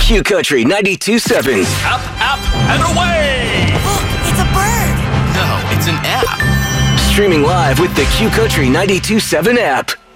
Q Country 92.7. Up, and away! Look, it's a bird. No, it's an app. Streaming live with the Q Country 92.7 app.